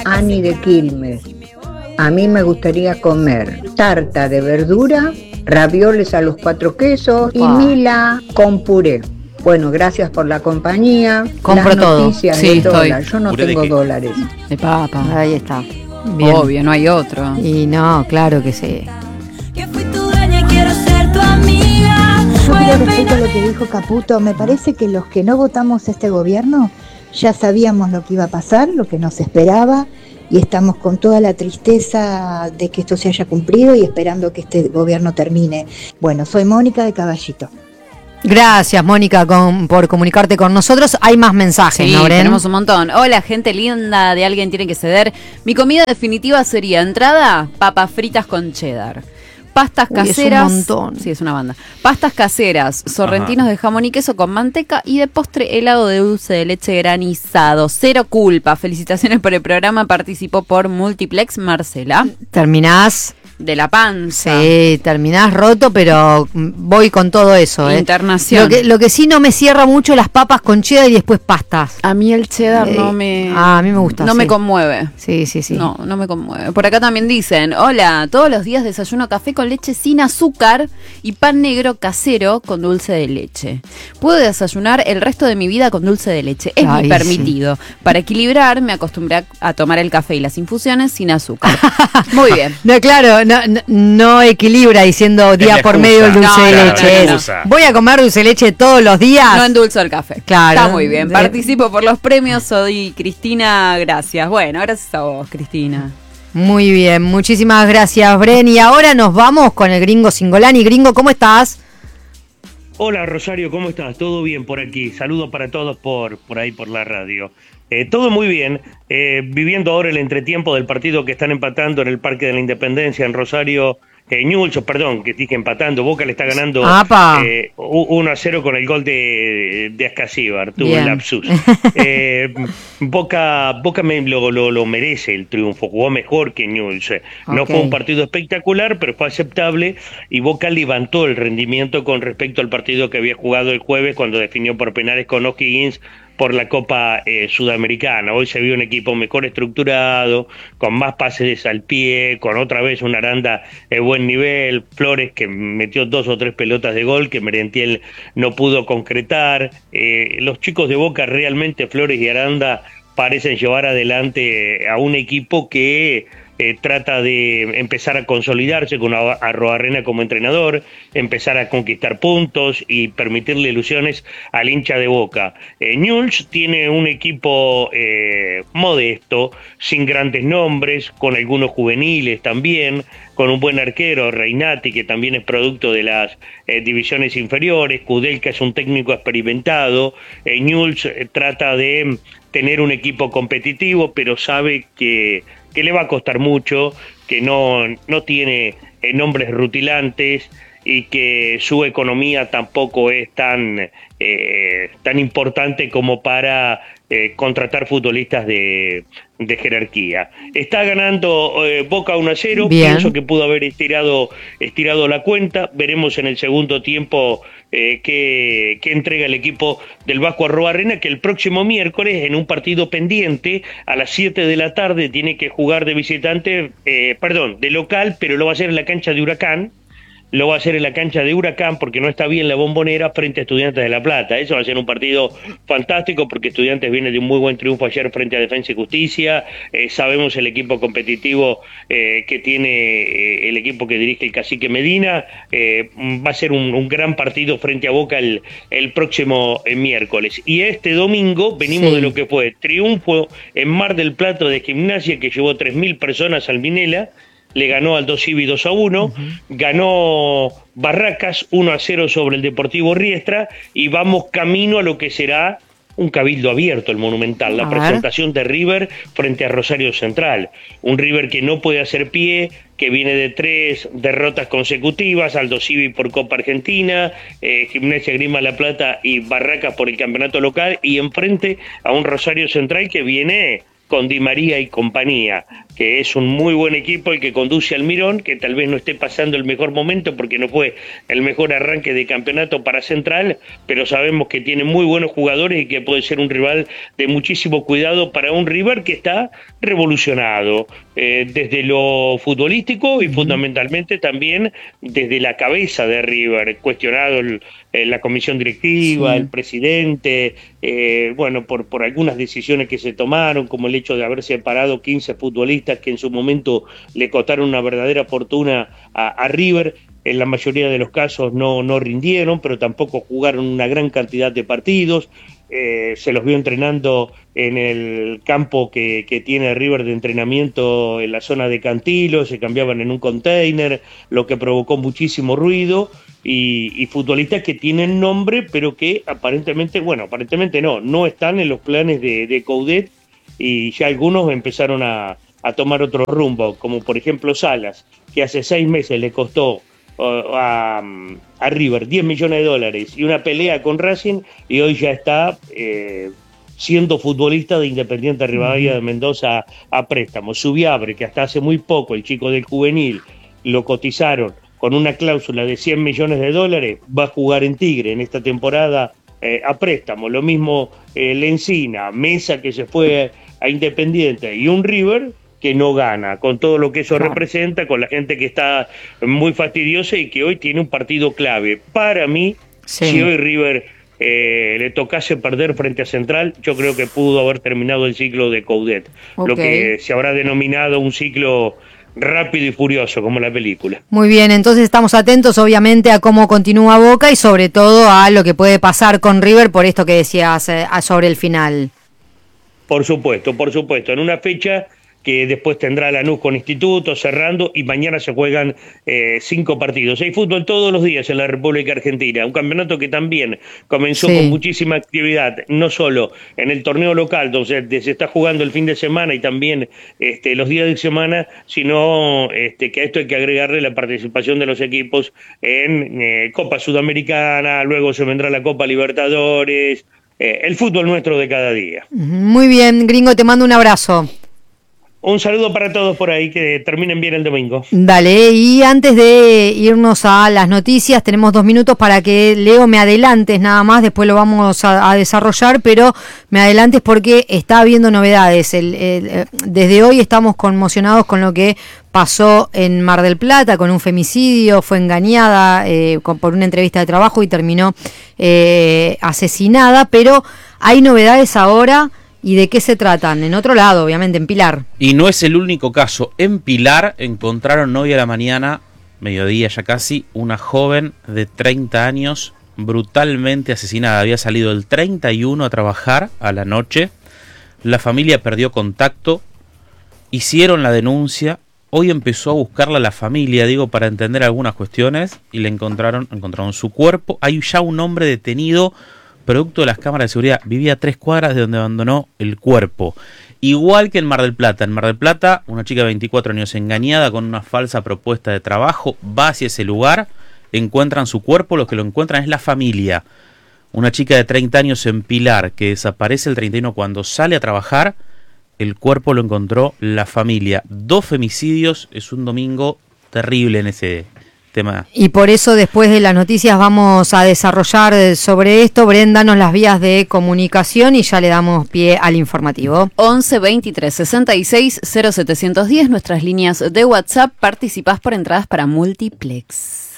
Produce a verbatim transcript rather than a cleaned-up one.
Ani de Quilmes. A mí me gustaría comer tarta de verdura, ravioles a los cuatro quesos y Wow. Mila con puré. Bueno, gracias por la compañía. Compro Las todo. noticias Sí, de estoy. dólar. Yo no ¿Puré de tengo qué? dólares. De papa. Ahí está. Bien. Obvio, no hay otro. Y no, claro que sí. Que fui tu dueña y quiero ser tu amiga. Yo Voy quiero a respecto a peinar- lo que dijo Caputo, me parece que los que no votamos este gobierno ya sabíamos lo que iba a pasar, lo que nos esperaba, y estamos con toda la tristeza de que esto se haya cumplido y esperando que este gobierno termine. Bueno, soy Mónica de Caballito. Gracias, Mónica, con- por comunicarte con nosotros. Hay más mensajes, Sí, ¿no, Bren? tenemos un montón. Hola, gente linda, de Alguien Tiene que Ceder. Mi comida definitiva sería entrada, papas fritas con cheddar. Pastas Uy, es un caseras. montón. Sí, es una banda. Pastas caseras, sorrentinos Ajá. de jamón y queso con manteca y de postre helado de dulce de leche granizado. Cero culpa. Felicitaciones por el programa. Participó por Multiplex Marcela. Terminás, De la panza. sí, terminás roto, pero voy con todo eso, ¿eh? Internación. Lo que, lo que sí no me cierra mucho las papas con cheddar y después pastas. A mí el cheddar Eh, no me. ah, a mí me gusta, No sí. me conmueve. Sí, sí, sí. No, no me conmueve. Por acá también dicen, hola, todos los días desayuno café con leche sin azúcar y pan negro casero con dulce de leche. Puedo desayunar el resto de mi vida con dulce de leche. Es Ay, mi permitido. Para equilibrar, me acostumbré a, a tomar el café y las infusiones sin azúcar. Muy bien. No, claro, no, no, no equilibra diciendo día la por excusa. medio el dulce No, de no, leche. no, no, es, no. excusa. Voy a comer dulce de leche todos los días. No endulzo el café. Claro. Está muy bien. De- Participo por los premios. Soy Cristina. Gracias. Bueno, gracias a vos, Cristina. Muy bien, muchísimas gracias, Bren. Y ahora nos vamos con el gringo Singolani. Gringo, ¿cómo estás? Hola Rosario, ¿cómo estás? ¿Todo bien por aquí? Saludos para todos por, por ahí por la radio. Eh, todo muy bien, eh, viviendo ahora el entretiempo del partido que están empatando en el Parque de la Independencia en Rosario, eh, Newell's, perdón, que dije empatando, Boca le está ganando ¡Apa! eh, uno a cero con el gol de, de Ascasíbar, tuvo Bien. el lapsus. Eh, Boca, Boca me, lo, lo, lo merece el triunfo, jugó mejor que Newell's. No Ok. fue un partido espectacular, pero fue aceptable y Boca levantó el rendimiento con respecto al partido que había jugado el jueves cuando definió por penales con O'Higgins por la Copa eh, Sudamericana. Hoy se vio un equipo mejor estructurado, con más pases al pie, con otra vez una Aranda de buen nivel, Flores que metió dos o tres pelotas de gol que Merentiel no pudo concretar. Eh, los chicos de Boca realmente, Flores y Aranda, parecen llevar adelante a un equipo que eh, trata de empezar a consolidarse con Arruabarrena como entrenador, empezar a conquistar puntos y permitirle ilusiones al hincha de Boca. Eh, Newell's tiene un equipo eh, modesto, sin grandes nombres, con algunos juveniles también, con un buen arquero, Reinati, que también es producto de las eh, divisiones inferiores, Kudelka es un técnico experimentado, eh, Newell's eh, trata de tener un equipo competitivo, pero sabe que, que le va a costar mucho, que no, no tiene eh, nombres rutilantes y que su economía tampoco es tan, eh, tan importante como para eh, contratar futbolistas de, de jerarquía. Está ganando eh, Boca uno a cero, Bien. pienso que pudo haber estirado, estirado la cuenta, veremos en el segundo tiempo eh, qué, qué entrega el equipo del Vasco Arruabarrena, que el próximo miércoles en un partido pendiente a las siete de la tarde tiene que jugar de visitante, eh, perdón, de local, pero lo va a hacer en la cancha de Huracán. Lo va a hacer en la cancha de Huracán porque no está bien la Bombonera frente a Estudiantes de La Plata. Eso va a ser un partido fantástico porque Estudiantes viene de un muy buen triunfo ayer frente a Defensa y Justicia. Eh, sabemos el equipo competitivo eh, que tiene eh, el equipo que dirige el Cacique Medina. Eh, va a ser un, un gran partido frente a Boca el, el próximo eh, miércoles. Y este domingo venimos Sí. de lo que fue triunfo en Mar del Plata de Gimnasia que llevó tres mil personas al Minela. Le ganó al dos Ibi dos a uno, uh-huh. Ganó Barracas uno a cero sobre el Deportivo Riestra y vamos camino a lo que será un cabildo abierto, el Monumental, la a presentación ver. de River frente a Rosario Central. Un River que no puede hacer pie, que viene de tres derrotas consecutivas, Aldo Civi por Copa Argentina, eh, Gimnasia Grima La Plata y Barracas por el campeonato local y enfrente a un Rosario Central que viene con Di María y compañía. que es un muy buen equipo el que conduce Almirón, que tal vez no esté pasando el mejor momento porque no fue el mejor arranque de campeonato para Central, pero sabemos que tiene muy buenos jugadores y que puede ser un rival de muchísimo cuidado para un River que está revolucionado eh, desde lo futbolístico y fundamentalmente también desde la cabeza de River, cuestionado el, eh, la comisión directiva, sí. el presidente, eh, bueno, por, por algunas decisiones que se tomaron, como el hecho de haber separado quince futbolistas que en su momento le costaron una verdadera fortuna a, a River. En la mayoría de los casos no, no rindieron, pero tampoco jugaron una gran cantidad de partidos. Eh, se los vio entrenando en el campo que, que tiene River de entrenamiento en la zona de Cantilo, se cambiaban en un container, lo que provocó muchísimo ruido, y, y futbolistas que tienen nombre, pero que aparentemente, bueno, aparentemente no, no están en los planes de, de Coudet, y ya algunos empezaron a, a tomar otro rumbo, como por ejemplo Salas, que hace seis meses le costó A, a River diez millones de dólares y una pelea con Racing, y hoy ya está eh, siendo futbolista de Independiente Rivadavia de Mendoza a, a préstamo. Subiabre, que hasta hace muy poco el chico del juvenil lo cotizaron con una cláusula de cien millones de dólares, va a jugar en Tigre en esta temporada eh, a préstamo. Lo mismo eh, Lencina, Mesa, que se fue a Independiente, y un River que no gana, con todo lo que eso claro. representa, con la gente que está muy fastidiosa y que hoy tiene un partido clave. Para mí, sí. si hoy River eh, le tocase perder frente a Central, yo creo que pudo haber terminado el ciclo de Coudet, okay. lo que se habrá denominado un ciclo rápido y furioso, como la película. Muy bien, entonces estamos atentos obviamente a cómo continúa Boca y sobre todo a lo que puede pasar con River, por esto que decías eh, sobre el final. Por supuesto, por supuesto, en una fecha que después tendrá Lanús con Instituto cerrando, y mañana se juegan eh, cinco partidos. Hay fútbol todos los días en la República Argentina, un campeonato que también comenzó sí. con muchísima actividad, no solo en el torneo local, donde se está jugando el fin de semana y también este, los días de semana, sino este, que a esto hay que agregarle la participación de los equipos en eh, Copa Sudamericana, luego se vendrá la Copa Libertadores, eh, el fútbol nuestro de cada día. Muy bien, Gringo, te mando un abrazo. Un saludo para todos por ahí, que terminen bien el domingo. Dale, y antes de irnos a las noticias, tenemos dos minutos para que Leo me adelantes nada más, después lo vamos a, a desarrollar, pero me adelantes porque está habiendo novedades. El, el, desde hoy estamos conmocionados con lo que pasó en Mar del Plata, con un femicidio, fue engañada eh, con, por una entrevista de trabajo y terminó eh, asesinada, pero hay novedades ahora. ¿Y de qué se tratan? En otro lado, obviamente, en Pilar. Y no es el único caso. En Pilar encontraron hoy a la mañana, mediodía ya casi, una joven de treinta años brutalmente asesinada. Había salido el treinta y uno a trabajar a la noche. La familia perdió contacto. Hicieron la denuncia. Hoy empezó a buscarla la familia, digo, para entender algunas cuestiones. Y le encontraron, encontraron su cuerpo. Hay ya un hombre detenido producto de las cámaras de seguridad. Vivía a tres cuadras de donde abandonó el cuerpo. Igual que en Mar del Plata. En Mar del Plata, una chica de veinticuatro años engañada con una falsa propuesta de trabajo, va hacia ese lugar, encuentran su cuerpo, lo que lo encuentran es la familia. Una chica de treinta años en Pilar, que desaparece el treinta y uno cuando sale a trabajar, el cuerpo lo encontró la familia. Dos femicidios, es un domingo terrible en ese tema. Y por eso después de las noticias vamos a desarrollar sobre esto. Brendanos las vías de comunicación y ya le damos pie al informativo. once veintitrés sesenta y seis cero setecientos diez, nuestras líneas de WhatsApp. Participás por entradas para Multiplex.